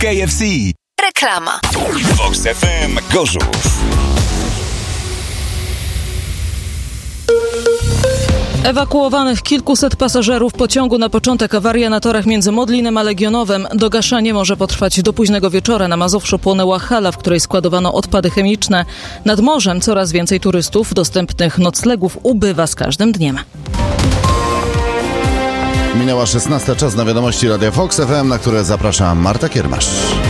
KFC. Reklama. Vox FM Gorzów. Ewakuowanych kilkuset pasażerów pociągu. Na początek awaria na torach między Modlinem a Legionowem. Dogaszanie może potrwać do późnego wieczora. Na Mazowszu płonęła hala, w której składowano odpady chemiczne. Nad morzem coraz więcej turystów. Dostępnych noclegów ubywa z każdym dniem. Minęła 16, czas na wiadomości Radia Vox FM, na które zaprasza Marta Kiermasz.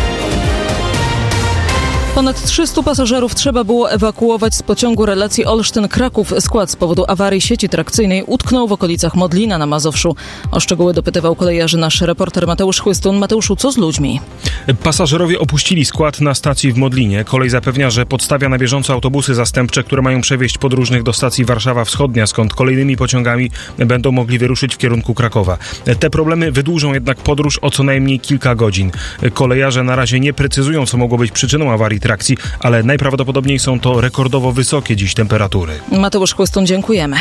Ponad 300 pasażerów trzeba było ewakuować z pociągu relacji Olsztyn-Kraków. Skład z powodu awarii sieci trakcyjnej utknął w okolicach Modlina na Mazowszu. O szczegóły dopytywał kolejarzy nasz reporter Mateusz Chłystun. Mateuszu, co z ludźmi? Pasażerowie opuścili skład na stacji w Modlinie. Kolej zapewnia, że podstawia na bieżąco autobusy zastępcze, które mają przewieźć podróżnych do stacji Warszawa Wschodnia, skąd kolejnymi pociągami będą mogli wyruszyć w kierunku Krakowa. Te problemy wydłużą jednak podróż o co najmniej kilka godzin. Kolejarze na razie nie precyzują, co mogło być przyczyną awarii trakcji, ale najprawdopodobniej są to rekordowo wysokie dziś temperatury. Mateusz Chłystun, dziękujemy.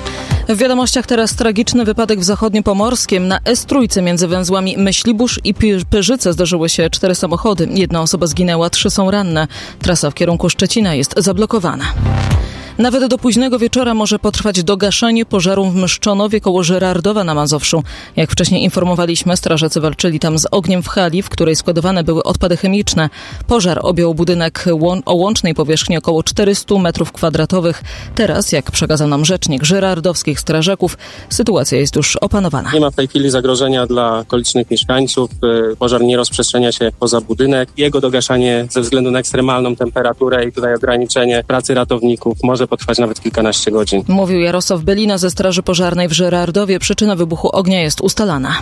W wiadomościach teraz tragiczny wypadek w zachodniopomorskim. Na S3 między węzłami Myślibórz i Pyrzyce zdarzyły się 4 samochody. 1 osoba zginęła, 3 są ranne. Trasa w kierunku Szczecina jest zablokowana. Nawet do późnego wieczora może potrwać dogaszanie pożaru w Myszczonowie koło Żyrardowa na Mazowszu. Jak wcześniej informowaliśmy, strażacy walczyli tam z ogniem w hali, w której składowane były odpady chemiczne. Pożar objął budynek o łącznej powierzchni około 400 m2. Teraz, jak przekazał nam rzecznik żyrardowskich strażaków, sytuacja jest już opanowana. Nie ma w tej chwili zagrożenia dla okolicznych mieszkańców. Pożar nie rozprzestrzenia się poza budynek. Jego dogaszanie ze względu na ekstremalną temperaturę i tutaj ograniczenie pracy ratowników może potrwać nawet kilkanaście godzin. Mówił Jarosław Belina ze Straży Pożarnej w Żyrardowie. Przyczyna wybuchu ognia jest ustalana.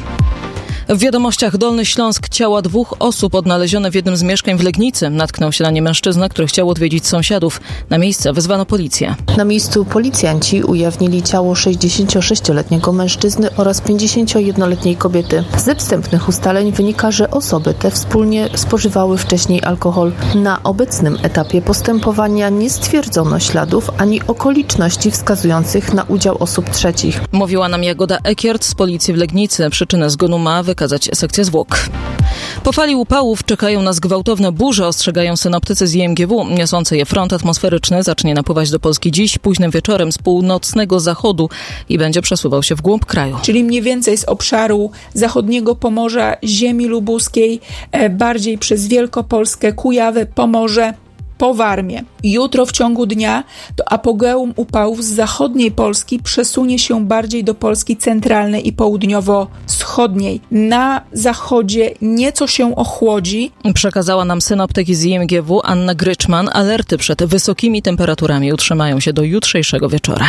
W wiadomościach Dolny Śląsk. Ciała 2 osób odnalezione w jednym z mieszkań w Legnicy. Natknął się na nie mężczyzna, który chciał odwiedzić sąsiadów. Na miejsce wezwano policję. Na miejscu policjanci ujawnili ciało 66-letniego mężczyzny oraz 51-letniej kobiety. Ze wstępnych ustaleń wynika, że osoby te wspólnie spożywały wcześniej alkohol. Na obecnym etapie postępowania nie stwierdzono śladów ani okoliczności wskazujących na udział osób trzecich. Mówiła nam Jagoda Ekiert z policji w Legnicy. Przyczynę zgonu ma wykazać sekcja zwłok. Po fali upałów czekają nas gwałtowne burze, ostrzegają synoptycy z IMGW. Niosący je front atmosferyczny zacznie napływać do Polski dziś późnym wieczorem z północnego zachodu i będzie przesuwał się w głąb kraju. Czyli mniej więcej z obszaru zachodniego Pomorza, ziemi lubuskiej, bardziej przez Wielkopolskę, Kujawę, Pomorze, po Warmię. Jutro w ciągu dnia to apogeum upałów z zachodniej Polski przesunie się bardziej do Polski centralnej i południowo-wschodniej. Na zachodzie nieco się ochłodzi. Przekazała nam synoptyk z IMGW Anna Gryczman. Alerty przed wysokimi temperaturami utrzymają się do jutrzejszego wieczora.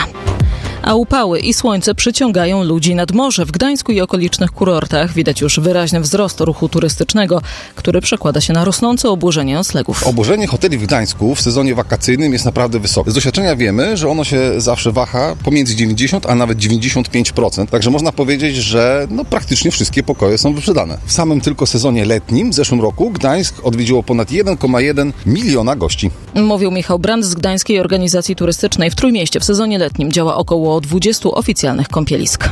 A upały i słońce przyciągają ludzi nad morze. W Gdańsku i okolicznych kurortach widać już wyraźny wzrost ruchu turystycznego, który przekłada się na rosnące oburzenie noclegów. Oburzenie hoteli w Gdańsku w sezonie wakacyjnym jest naprawdę wysokie. Z doświadczenia wiemy, że ono się zawsze waha pomiędzy 90 a nawet 95%. Także można powiedzieć, że praktycznie wszystkie pokoje są wyprzedane. W samym tylko sezonie letnim w zeszłym roku Gdańsk odwiedziło ponad 1,1 miliona gości. Mówił Michał Brand z Gdańskiej Organizacji Turystycznej. W Trójmieście w sezonie letnim działa około 20 oficjalnych kąpielisk.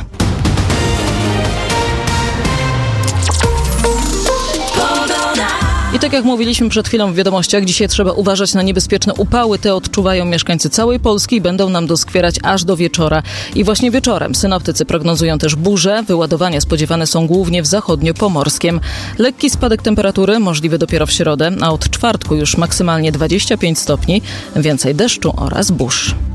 I tak jak mówiliśmy przed chwilą w wiadomościach, dzisiaj trzeba uważać na niebezpieczne upały. Te odczuwają mieszkańcy całej Polski i będą nam doskwierać aż do wieczora. I właśnie wieczorem synoptycy prognozują też burze. Wyładowania spodziewane są głównie w zachodniopomorskiem. Lekki spadek temperatury możliwy dopiero w środę, a od czwartku już maksymalnie 25 stopni. Więcej deszczu oraz burz.